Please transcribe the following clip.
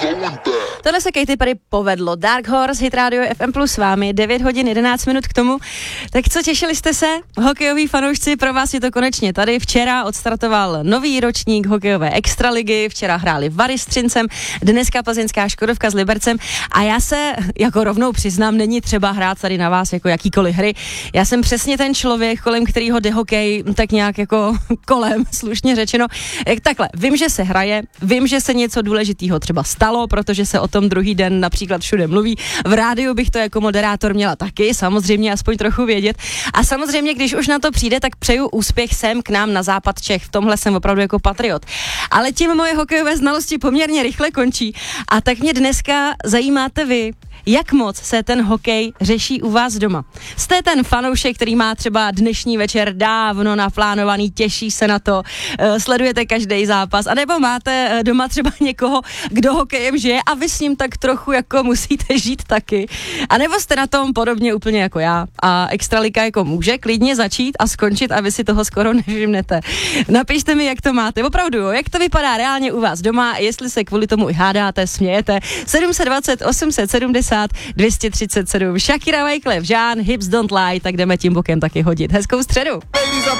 Tohle se Katy Perry povedlo. Dark Horse, Hit Radio FM Plus s vámi, 9 hodin 11 minut k tomu. Tak co, těšili jste se? Hokejoví fanoušci, pro vás je to konečně tady. Včera odstartoval nový ročník hokejové extraligy, včera hráli Vary s Třincem, dneska plzeňská Škodovka s Libercem a já se jako rovnou přiznám, není třeba hrát tady na vás jako jakýkoliv hry. Já jsem přesně ten člověk, kolem kterýho jde hokej tak nějak jako kolem, slušně řečeno. Takhle, vím, že se hraje, vím, že se něco důležitého třeba stalo, protože se o tom druhý den například všude mluví. V rádiu bych to jako moderátor měla taky, samozřejmě aspoň trochu vědět. A samozřejmě, když už na to přijde, tak přeju úspěch sem k nám na západ Čech. V tomhle jsem opravdu jako patriot. Ale tím moje hokejové znalosti poměrně rychle končí. A tak mě dneska zajímáte vy, jak moc se ten hokej řeší u vás doma. Jste ten fanoušek, který má třeba dnešní večer dávno naplánovaný, těší se na to, sledujete každý zápas, anebo máte doma třeba někoho, kdo hokejem žije a vy s ním tak trochu jako musíte žít taky. A nebo jste na tom podobně úplně jako já a extraliga jako může klidně začít a skončit a vy si toho skoro nevšimnete. Napište mi, jak to máte, opravdu, jak to vypadá reálně u vás doma, jestli se kvůli tomu i hádáte, smějete. 720 870 237. Shakira, Wyclef Jean, Hips Don't Lie, tak jdeme tím bokem taky hodit. Hezkou středu.